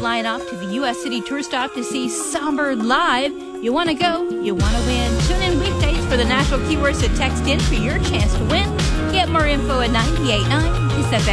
flying off to the U.S. City Tour Stop to see Songbird live. You want to go, you want to win. Tune in weekdays for the national keywords to text in for your chance to win. Get more info at 98.9 Kiss FM.